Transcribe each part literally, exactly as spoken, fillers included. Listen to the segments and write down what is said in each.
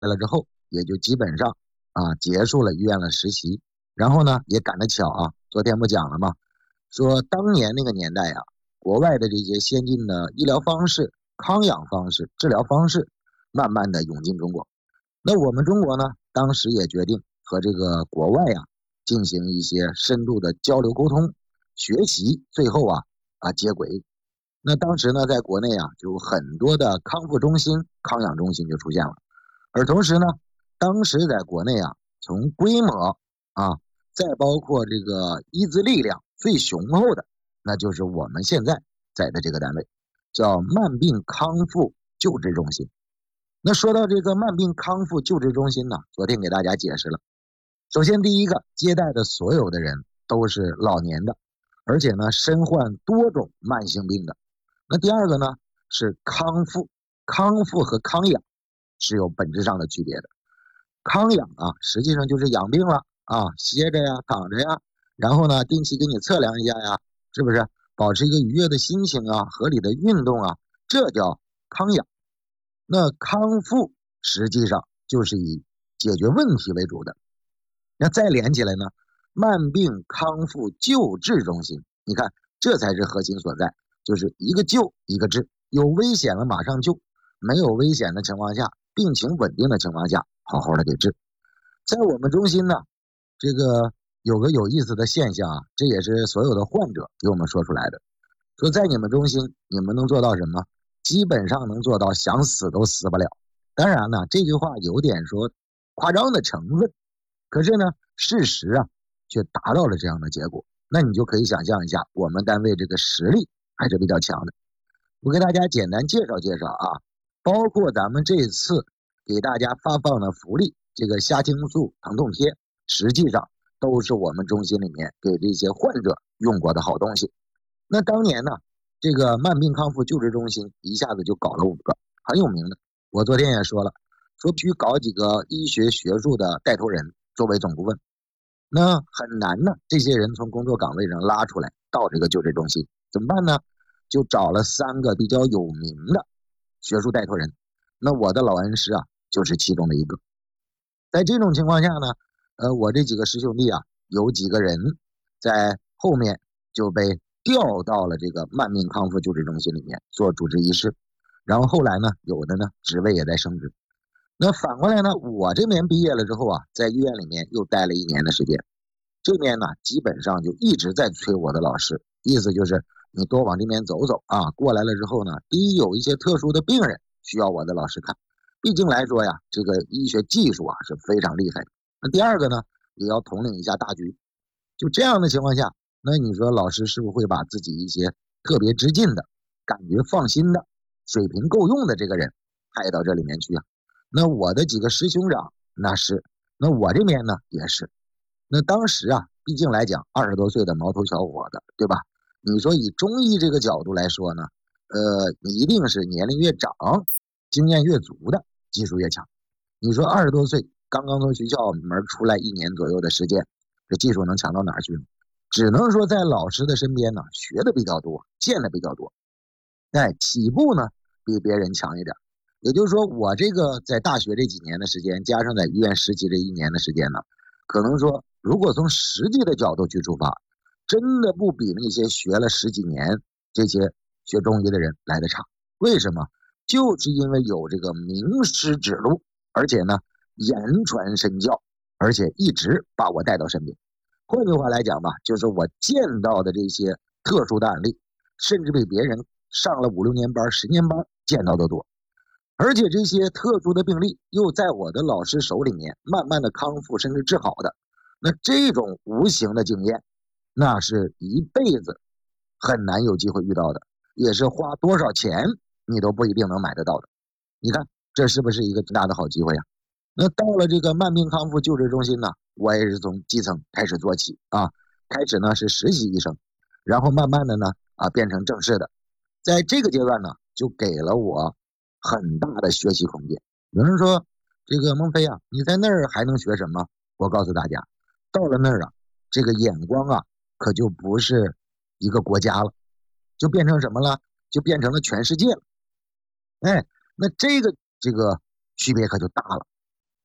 了之后，也就基本上啊结束了医院的实习。然后呢，也赶得巧啊，昨天不讲了吗？说当年那个年代啊，国外的这些先进的医疗方式、康养方式、治疗方式，慢慢的涌进中国。那我们中国呢，当时也决定和这个国外呀、进行一些深度的交流沟通、学习，最后啊啊接轨。那当时呢，在国内啊，就有很多的康复中心、康养中心就出现了。而同时呢，当时在国内啊，从规模啊，再包括这个医资力量最雄厚的，那就是我们现在在的这个单位，叫慢病康复救治中心。那说到这个慢病康复救治中心呢，昨天给大家解释了。首先，第一个接待的所有的人都是老年的，而且呢，身患多种慢性病的。那第二个呢，是康复，康复和康养是有本质上的区别的。康养啊，实际上就是养病了啊，歇着呀，躺着呀，然后呢，定期给你测量一下呀，是不是？保持一个愉悦的心情啊，合理的运动啊，这叫康养。那康复实际上就是以解决问题为主的。那再连起来呢，慢病康复救治中心，你看这才是核心所在，就是一个救一个治，有危险了马上救，没有危险的情况下，病情稳定的情况下，好好的给治。在我们中心呢，这个有个有意思的现象啊，这也是所有的患者给我们说出来的，说在你们中心，你们能做到什么？基本上能做到想死都死不了。当然呢，这句话有点说夸张的成分，可是呢，事实啊，却达到了这样的结果。那你就可以想象一下，我们单位这个实力还是比较强的。我给大家简单介绍介绍啊，包括咱们这次给大家发放的福利，这个虾青素疼痛贴，实际上都是我们中心里面给这些患者用过的好东西。那当年呢，这个慢病康复救治中心一下子就搞了五个很有名的。我昨天也说了，说必须搞几个医学学术的带头人作为总顾问，那很难呢，这些人从工作岗位上拉出来到这个救治中心，怎么办呢？就找了三个比较有名的学术带头人，那我的老恩师啊，就是其中的一个。在这种情况下呢，呃，我这几个师兄弟啊，有几个人在后面就被调到了这个慢病康复救治中心里面做主治医师，然后后来呢，有的呢职位也在升职。那反过来呢，我这边毕业了之后啊，在医院里面又待了一年的时间，这边呢基本上就一直在催我的老师，意思就是你多往这边走走啊。过来了之后呢，第一有一些特殊的病人需要我的老师看，毕竟来说呀，这个医学技术啊是非常厉害的。那第二个呢，也要统领一下大局。就这样的情况下，那你说老师是不是会把自己一些特别之近的、感觉放心的、水平够用的这个人派到这里面去啊？那我的几个师兄长那是，那我这边呢也是。那当时啊，毕竟来讲二十多岁的毛头小伙子，对吧？你说以中医这个角度来说呢，呃，你一定是年龄越长，经验越足的，技术越强。你说二十多岁刚刚从学校门出来一年左右的时间，这技术能强到哪儿去呢？只能说在老师的身边呢，学的比较多，见的比较多，哎，起步呢比别人强一点。也就是说，我这个在大学这几年的时间，加上在医院实习这一年的时间呢，可能说，如果从实际的角度去出发，真的不比那些学了十几年这些学中医的人来的差。为什么？就是因为有这个名师指路，而且呢，言传身教，而且一直把我带到身边。换句话来讲吧，就是我见到的这些特殊的案例，甚至比别人上了五六年班、十年班见到的多。而且这些特殊的病例又在我的老师手里面慢慢的康复甚至治好的，那这种无形的经验，那是一辈子很难有机会遇到的，也是花多少钱你都不一定能买得到的。你看这是不是一个挺大的好机会啊？那到了这个慢病康复救治中心呢，我也是从基层开始做起啊，开始呢是实习医生，然后慢慢的呢啊变成正式的，在这个阶段呢就给了我很大的学习空间。有人说这个孟非啊，你在那儿还能学什么？我告诉大家，到了那儿啊，这个眼光啊可就不是一个国家了，就变成什么了？就变成了全世界了。哎，那这个这个区别可就大了。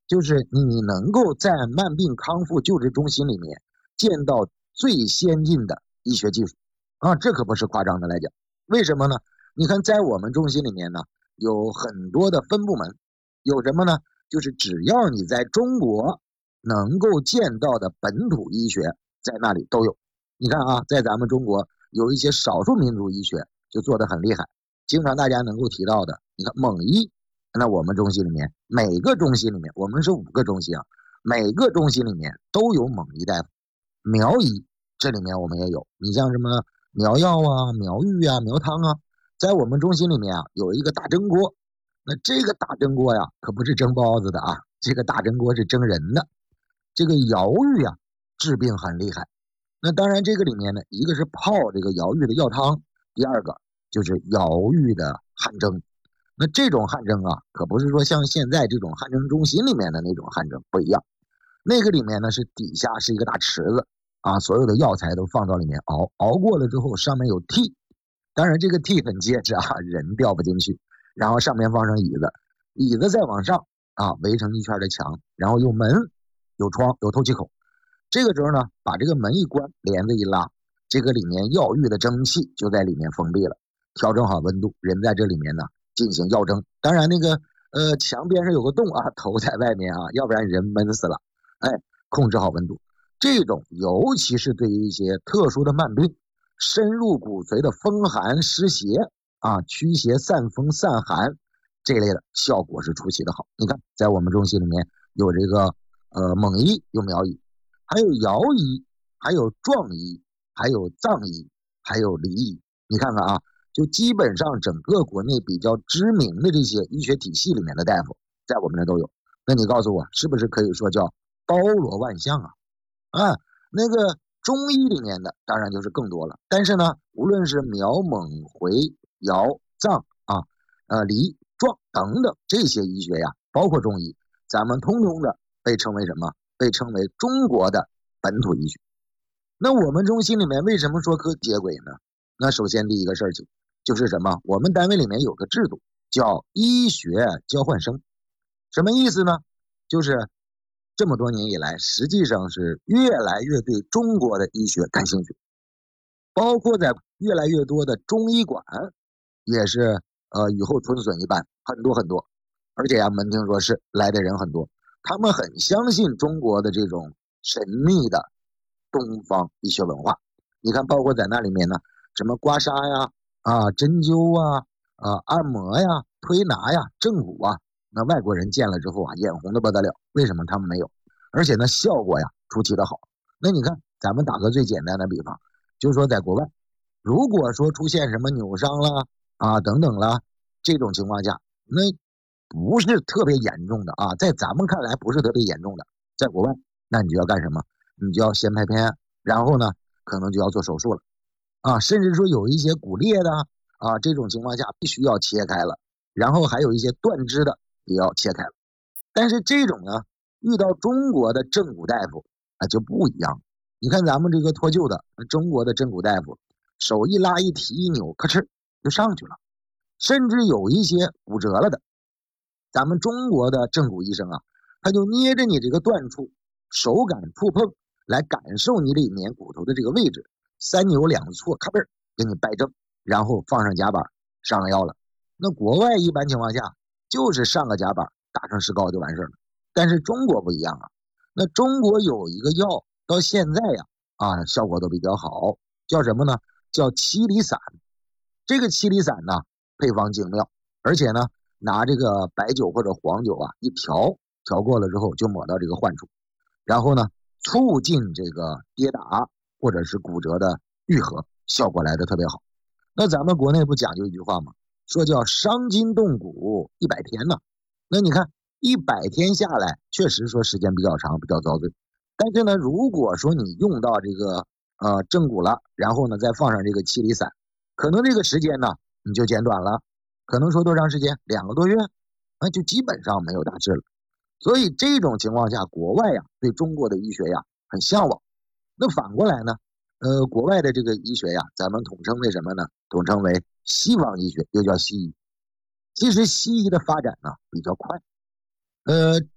就是你能够在慢病康复救治中心里面见到最先进的医学技术啊，这可不是夸张的来讲。为什么呢？你看在我们中心里面呢，有很多的分部门，有什么呢？就是只要你在中国能够见到的本土医学，在那里都有。你看啊，在咱们中国有一些少数民族医学就做得很厉害，经常大家能够提到的，你看蒙医，那我们中心里面每个中心里面，我们是五个中心啊，每个中心里面都有蒙医大夫。苗医这里面我们也有，你像什么苗药啊、苗浴啊、苗汤啊，在我们中心里面啊有一个大蒸锅，那这个大蒸锅呀可不是蒸包子的啊，这个大蒸锅是蒸人的。这个瑶浴啊治病很厉害，那当然这个里面呢，一个是泡这个瑶浴的药汤，第二个就是瑶浴的汗蒸。那这种汗蒸啊，可不是说像现在这种汗蒸中心里面的那种汗蒸不一样，那个里面呢是底下是一个大池子啊，所有的药材都放到里面熬，熬过了之后上面有屉，当然这个屉很结实啊，人掉不进去，然后上面放上椅子，椅子再往上啊围成一圈的墙，然后有门有窗有透气口，这个时候呢把这个门一关，帘子一拉，这个里面药浴的蒸汽就在里面封闭了，调整好温度，人在这里面呢进行药蒸。当然那个呃墙边上有个洞啊，头在外面啊，要不然人闷死了。哎，控制好温度。这种尤其是对于一些特殊的慢病，深入骨髓的风寒湿邪啊，驱邪散风散寒这类的效果是出奇的好。你看在我们中心里面有这个呃蒙医，有苗医，还有瑶医，还有壮医，还有藏医，还有黎医。你看看啊，就基本上整个国内比较知名的这些医学体系里面的大夫在我们这都有。那你告诉我是不是可以说叫包罗万象啊？啊，那个中医里面的当然就是更多了，但是呢，无论是苗蒙回瑶藏啊、呃黎壮等等这些医学呀，包括中医，咱们通通的被称为什么？被称为中国的本土医学。那我们中心里面为什么说可接轨呢？那首先第一个事情就是什么？我们单位里面有个制度叫医学交换生，什么意思呢？就是这么多年以来，实际上是越来越对中国的医学感兴趣，包括在越来越多的中医馆也是呃雨后春笋一般，很多很多，而且呀门庭若市，来的人很多，他们很相信中国的这种神秘的东方医学文化。你看，包括在那里面呢，什么刮痧呀、啊针灸啊、啊按摩呀、推拿呀、正骨啊，那外国人见了之后啊，眼红的不得了。为什么他们没有？而且呢，效果呀出奇的好。那你看，咱们打个最简单的比方，就是说在国外，如果说出现什么扭伤啦啊等等啦这种情况下，那不是特别严重的啊，在咱们看来不是特别严重的，在国外，那你就要干什么？你就要先拍片，然后呢，可能就要做手术了啊，甚至说有一些骨裂的啊，这种情况下必须要切开了，然后还有一些断肢的也要切开了。但是这种呢，遇到中国的正骨大夫啊就不一样。你看咱们这个脱臼的中国的正骨大夫，手一拉一提一扭，咔哧就上去了。甚至有一些骨折了的，咱们中国的正骨医生啊，他就捏着你这个断处，手感触碰来感受你里面骨头的这个位置，三扭两错，咔嘣给你掰正，然后放上夹板上了药了。那国外一般情况下就是上个夹板打上石膏就完事了，但是中国不一样啊。那中国有一个药到现在呀啊效果都比较好，叫什么呢？叫七里散。这个七里散呢配方精妙，而且呢拿这个白酒或者黄酒啊一调，调过了之后就抹到这个患处，然后呢促进这个跌打或者是骨折的愈合，效果来的特别好。那咱们国内不讲究一句话吗？说叫伤筋动骨一百天呢。那你看一百天下来，确实说时间比较长，比较遭罪。但是呢，如果说你用到这个呃正骨了，然后呢再放上这个七里散，可能这个时间呢你就减短了，可能说多长时间？两个多月，那就基本上没有大治了。所以这种情况下，国外呀对中国的医学呀很向往。那反过来呢，呃，国外的这个医学呀，咱们统称为什么呢？统称为西方医学，又叫西医。其实西医的发展呢比较快，呃，